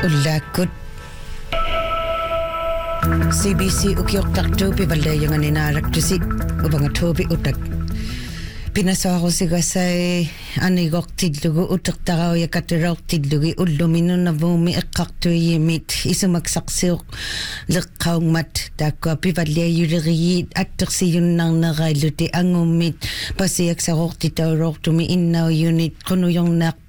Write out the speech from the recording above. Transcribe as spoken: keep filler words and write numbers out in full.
Ullakut C B C ukioktartupi valdayangan inaraktusi ubangatubi utak Pinasarusigasay anigortillugu utertarau yakaterortillugi ulluminunavumi eqqartuiyimit isumaksarsiuq leqqaungmat taakua pivalliayuleriit attersiyunnarnerailuti angummit pasiaksarortitaulortumi innauyunit qunuyornaaq